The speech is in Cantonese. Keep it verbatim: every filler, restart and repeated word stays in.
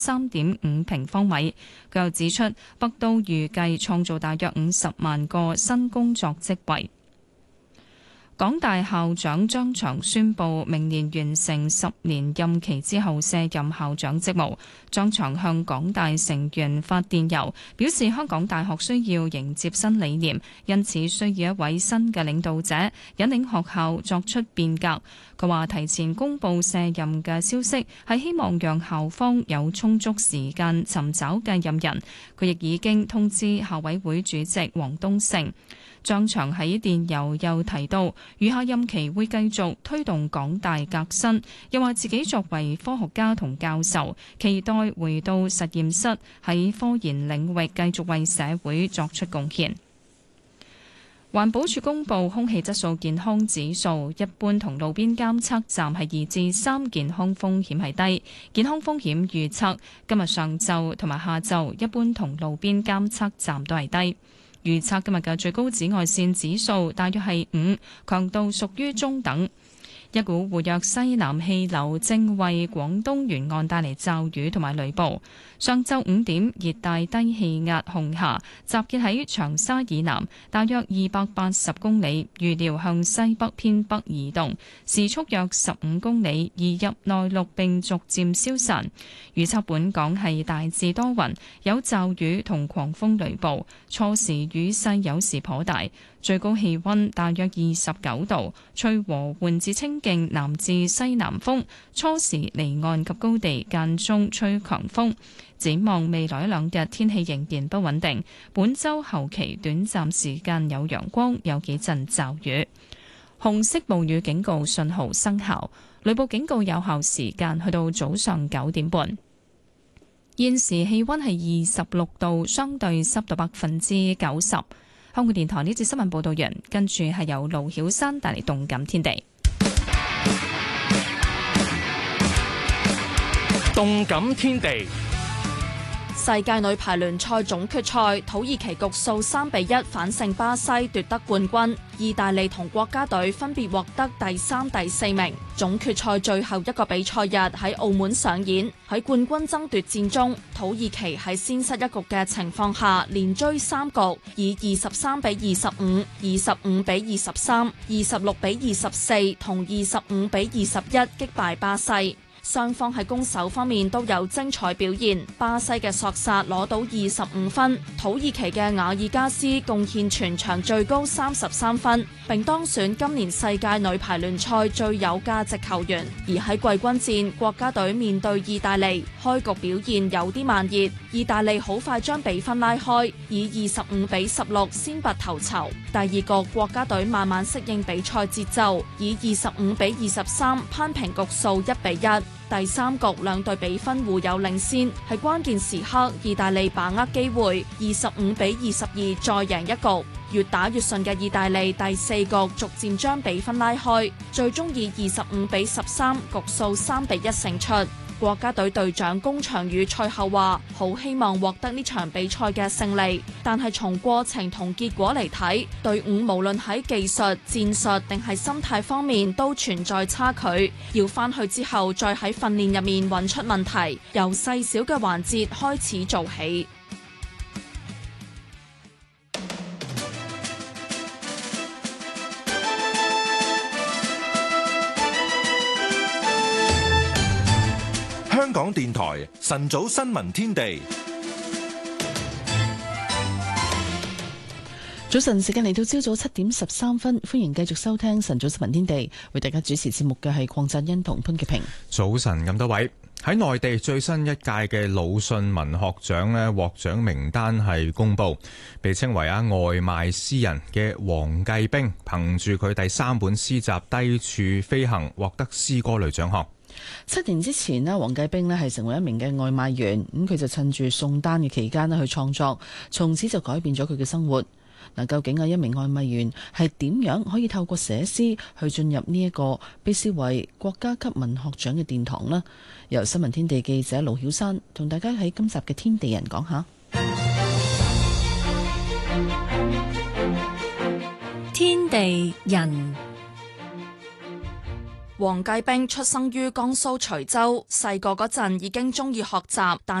三點五平方米。佢又指出，北都預計創造大約五十萬個新工作職位。港大校長張翔宣布，明年完成十年任期之後卸任校長職務。張翔向港大成員發電郵，表示香港大學需要迎接新理念，因此需要一位新嘅領導者，引領學校作出變革。佢話提前公布卸任嘅消息，係希望讓校方有充足時間尋找繼任人。佢亦已經通知校委會主席黃東勝。張翔喺電郵又提到，餘下任期會繼續推動港大革新，又話自己作為科學家同教授，期待回到實驗室喺科研領域繼續為社會作出貢獻。環保署公布空氣質素健康指數，一般同路邊監測站係二至三，健康風險係低。健康風險預測今日上晝同埋下晝，一般同路邊監測站都係低。預測今日嘅最高紫外線指數大約係五，強度屬於中等。一股活躍西南氣流正為廣東沿岸帶嚟驟雨同埋雷暴。上晝五點，熱帶低氣壓紅霞集結喺長沙以南，大約二百八十公里，預料向西北偏北移動，時速約十五公里，移入內陸並逐漸消散。預測本港係大致多雲，有驟雨同狂風雷暴，初時雨勢有時頗大。最高氣溫大約二十九度，吹和緩至清勁南至西南風，初時離岸及高地間中吹強風。展望未來一兩日天氣仍然不穩定，本週後期短暫時間有陽光，有幾陣驟雨。紅色暴雨警告信號生效，雷暴警告有效時間去到早上九點半。現時氣溫係二十六度，相對濕度百分之九十。香港電台呢節新聞報道完，跟住係由盧曉山帶嚟動感天地。 動感天地。 世界女排聯賽總決賽，土耳其局數三比一反勝巴西奪得冠軍，意大利同國家隊分別獲得第三、第四名。總決賽最後一個比賽日喺澳門上演，喺冠軍爭奪戰中，土耳其喺先失一局嘅情況下，連追三局，以二十三比二十五、二十五比二十三、二十六比二十四同二十五比二十一擊敗巴西。雙方喺攻守方面都有精彩表現，巴西嘅索薩攞到二十五分，土耳其嘅瓦爾加斯貢獻全場最高三十三分，並當選今年世界女排聯賽最有價值球員。而喺季軍戰，國家隊面對意大利，開局表現有啲慢熱，意大利好快將比分拉開，以二十五比十六先拔頭籌。第二局國家隊慢慢適應比賽節奏，以二十五比二十三攀平局數一比一。第三局兩隊比分互有領先，喺關鍵時刻，意大利把握機會，二十五比二十二再贏一局。越打越順嘅意大利第四局逐漸將比分拉開，最終以二十五比十三局數三比一勝出。國家隊隊長龔翔宇賽後話：好希望獲得呢場比賽嘅勝利，但係從過程同結果嚟睇，隊伍無論喺技術、戰術定係心態方面都存在差距，要返去之後再喺訓練入面揾出問題，由細小嘅環節開始做起。 香港電台晨早新聞天地， 早晨時間嚟到朝早七點十三分，歡迎繼續收聽晨早新聞天地，為大家主持節目嘅係鄺振欣同潘潔平。 早晨咁多位，喺內地最新一屆嘅魯迅文學獎呢，獲獎名單係公布，被稱為啊外賣詩人嘅黃繼兵，憑住佢第三本詩集《低處飛行》獲得詩歌類獎項。 七年之前呢，黃繼兵呢係成為一名嘅外賣員，咁佢就趁住送單嘅期間呢去創作，從此就改變咗佢嘅生活。嗱，究竟啊一名外賣員係點樣可以透過寫詩去進入呢一個被視為國家級文學獎嘅殿堂呢？由新聞天地記者盧曉山同大家喺今集嘅天地人講下。 天地人。 黃繼冰出生於江蘇徐州，細個嗰陣已經中意學習，但